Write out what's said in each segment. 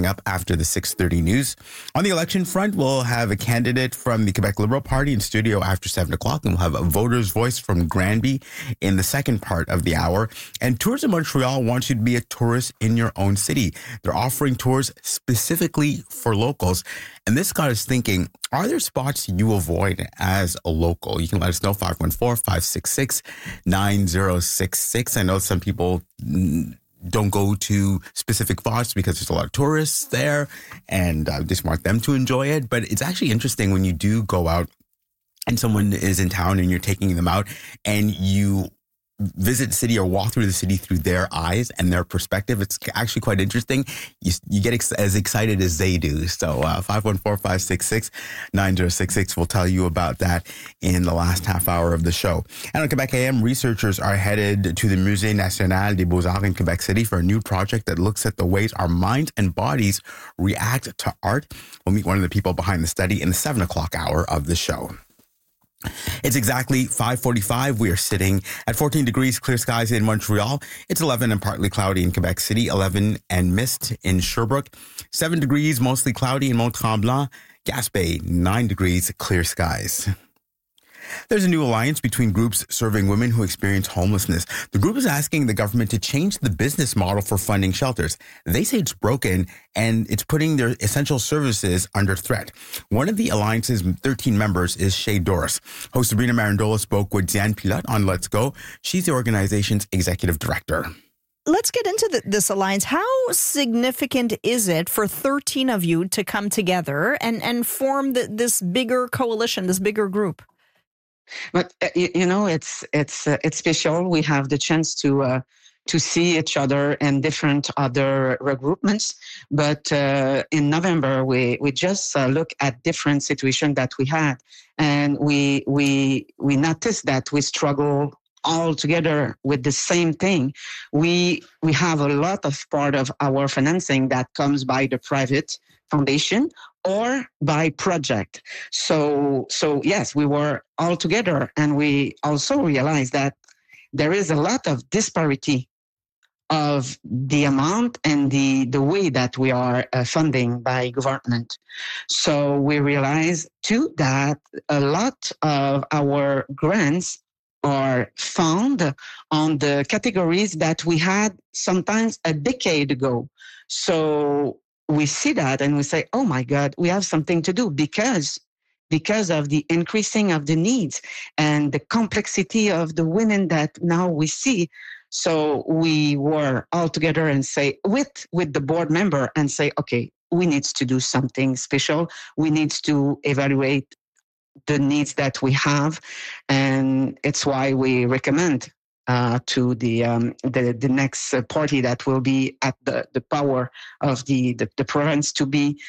up after the 6:30 news. On the election front, we'll have a candidate from the Quebec Liberal Party in studio after 7 o'clock, and we'll have a voter's voice from Granby in the second part of the hour. And Tourism Montreal wants you to be a tourist in your own city. They're offering tours specifically for locals. And this got us thinking, are there spots you avoid as a local? You can let us know, 514-566-9066. I know some people don't go to specific spots because there's a lot of tourists there and just want them to enjoy it. But it's actually interesting when you do go out and someone is in town and you're taking them out and you visit the city or walk through the city through their eyes and their perspective. It's actually quite interesting. You get as excited as they do. So 514-566-9066 will tell you about that in the last half hour of the show. And on Quebec AM, researchers are headed to the Musée National des Beaux-Arts in Quebec City for a new project that looks at the ways our minds and bodies react to art. We'll meet one of the people behind the study in the 7 o'clock hour of the show. It's exactly 5:45. We are sitting at 14 degrees, clear skies in Montreal. It's 11 and partly cloudy in Quebec City, 11 and mist in Sherbrooke, 7 degrees, mostly cloudy in Mont-Tremblant, Gaspé, 9 degrees, clear skies. There's a new alliance between groups serving women who experience homelessness. The group is asking the government to change the business model for funding shelters. They say it's broken and it's putting their essential services under threat. One of the alliance's 13 members is Chez Doris. Host Sabrina Marandola spoke with Diane Pilote on Let's Go. She's the organization's executive director. Let's get into this alliance. How significant is it for 13 of you to come together and form this bigger coalition, this bigger group? But it's special. We have the chance to see each other in different other regroupments. But in November, we just look at different situations that we had, and we noticed that we struggle all together with the same thing. We have a lot of part of our financing that comes by the private foundation or by project. So yes, we were all together, and we also realized that there is a lot of disparity of the amount and the way that we are funding by government. So we realized too that a lot of our grants are found on the categories that we had sometimes a decade ago. So we see that and we say, oh my God, we have something to do because of the increasing of the needs and the complexity of the women that now we see. So we were all together and say, with the board member, and say, okay, we need to do something special. We need to evaluate the needs that we have. And it's why we recommend to the next party that will be at the power of the province to be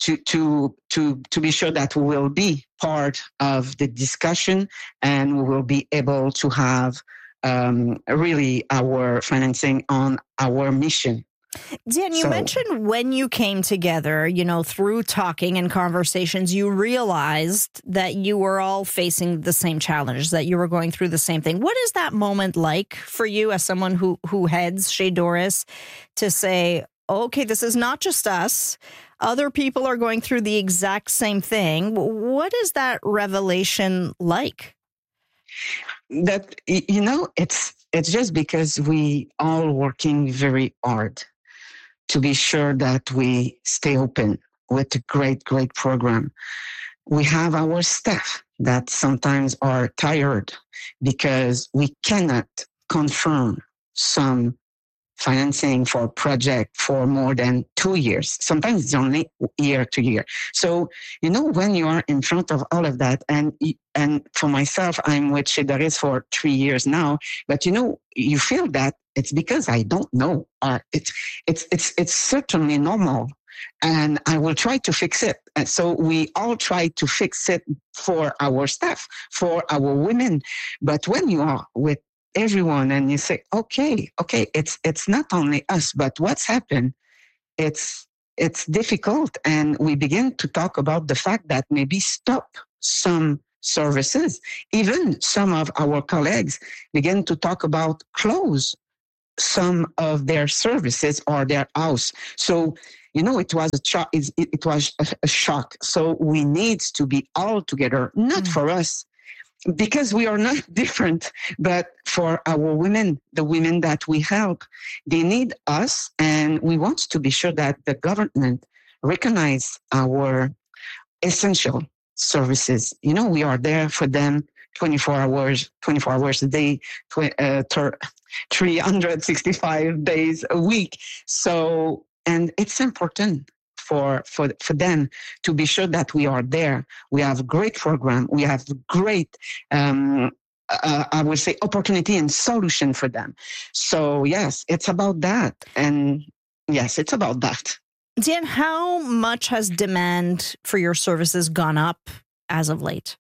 sure that we will be part of the discussion and we will be able to have really our financing on our mission. Diane, you mentioned when you came together, through talking and conversations, you realized that you were all facing the same challenges, that you were going through the same thing. What is that moment like for you as someone who heads Chez Doris to say, okay, this is not just us. Other people are going through the exact same thing. What is that revelation like? That, it's just because we all working very hard to be sure that we stay open with a great, great program. We have our staff that sometimes are tired because we cannot confirm some financing for a project for more than 2 years. Sometimes it's only year to year. So, when you are in front of all of that, and for myself, I'm with Chez Doris for 3 years now, but you feel that it's because I don't know. It's certainly normal, and I will try to fix it. And so we all try to fix it for our staff, for our women. But when you are with everyone and you say, okay, it's not only us, but what's happened, it's difficult. And we begin to talk about the fact that maybe stop some services. Even some of our colleagues begin to talk about close some of their services or their house. So it was a shock. It was a shock. So we need to be all together, not for us, because we are not different, but for our women, the women that we help, they need us. And we want to be sure that the government recognize our essential services. We are there for them 24 hours a day, 365 days a week. So, and it's important for them to be sure that we are there. We have great program. We have great, I would say, opportunity and solution for them. So yes, it's about that. And yes, it's about that. Diane, how much has demand for your services gone up as of late?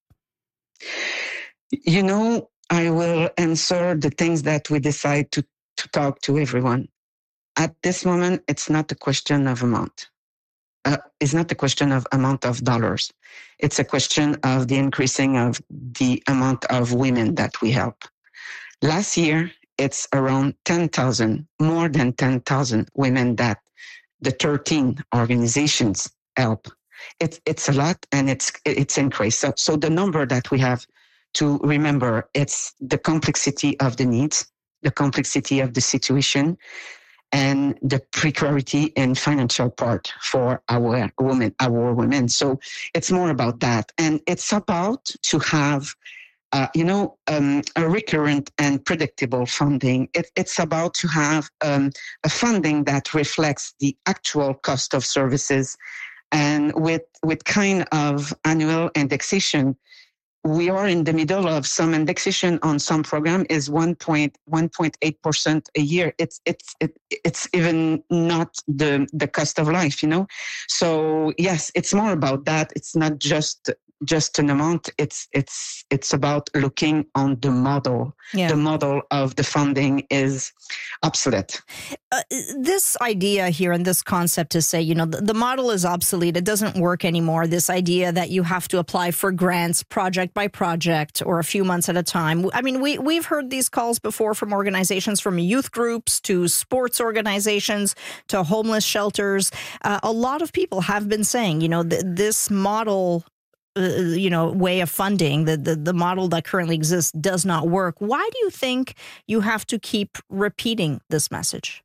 I will answer the things that we decide to talk to everyone. At this moment, it's not a question of amount. It's not a question of amount of dollars. It's a question of the increasing of the amount of women that we help. Last year, it's around 10,000, more than 10,000 women that the 13 organizations help. It's a lot, and it's increased. So the number that we have to remember, it's the complexity of the needs, the complexity of the situation, and the precarity and financial part for our women. So it's more about that. And it's about to have, a recurrent and predictable funding. It's about to have a funding that reflects the actual cost of services, and with kind of annual indexation. We are in the middle of some indexation on some program is 1.8% a year. It's even not the cost of life, So yes, it's more about that. It's not just an amount. It's about looking on the model. Yeah. The model of the funding is obsolete. This idea here and this concept to say, the model is obsolete. It doesn't work anymore. This idea that you have to apply for grants project by project or a few months at a time. I mean, we've heard these calls before from organizations, from youth groups to sports organizations to homeless shelters. A lot of people have been saying, this model, way of funding, the model that currently exists does not work. Why do you think you have to keep repeating this message?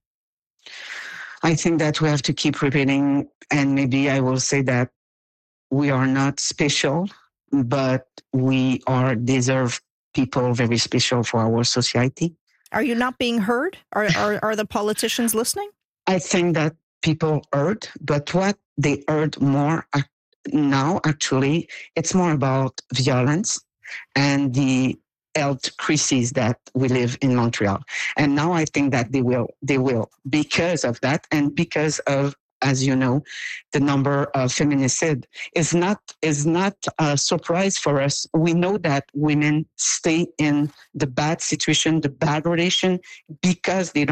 I think that we have to keep repeating, and maybe I will say that we are not special, but we deserve people very special for our society. Are you not being heard? Are the politicians listening? I think that people heard, but what they heard more now, actually, it's more about violence and the health crisis that we live in Montreal. And now I think that they will, because of that, and because of, as you know, the number of feminicide is not a surprise for us. We know that women stay in the bad situation, the bad relation, because they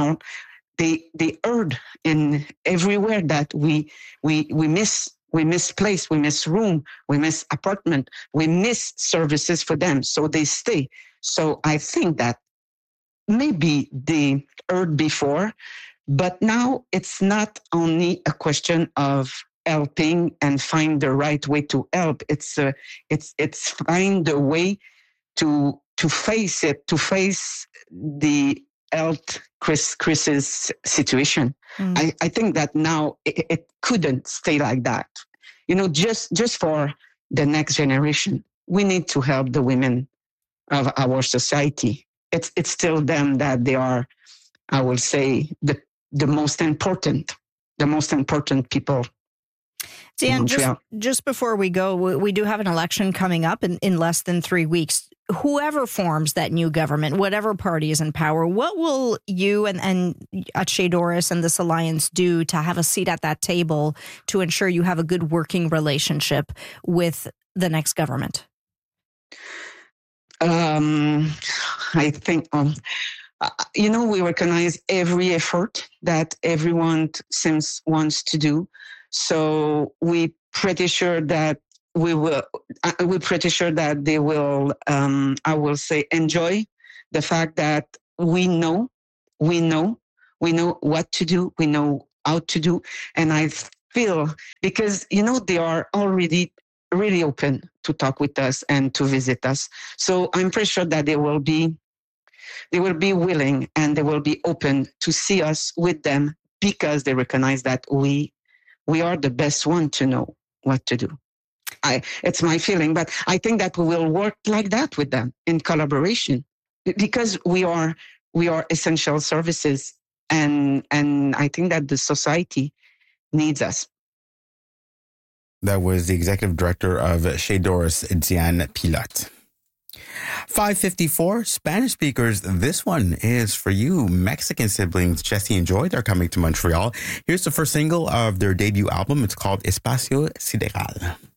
heard in everywhere that we miss. We miss place, we miss room, we miss apartment, we miss services for them. So they stay. So I think that maybe they heard before, but now it's not only a question of helping and find the right way to help. It's find a way to face it, to face the health crisis situation. I think that now it couldn't stay like that. Just for the next generation, we need to help the women of our society. It's still them that they are, I will say, the most important people. Dan, just before we go, we do have an election coming up in less than 3 weeks. Whoever forms that new government, whatever party is in power, what will you and Aché Doris and this alliance do to have a seat at that table to ensure you have a good working relationship with the next government? I think, we recognize every effort that everyone wants to do. So we're pretty sure that we're pretty sure that they will, I will say, enjoy the fact that we know what to do, we know how to do. And I feel, because, they are already really open to talk with us and to visit us. So I'm pretty sure that they will be willing and they will be open to see us with them, because they recognize that we are the best one to know what to do. It's my feeling, but I think that we will work like that with them in collaboration, because we are essential services, and I think that the society needs us. That was the executive director of Chez Doris, Diane Pilote. 5:54, Spanish speakers. This one is for you. Mexican siblings Jesse and Joy, they're coming to Montreal. Here's the first single of their debut album. It's called Espacio Sideral.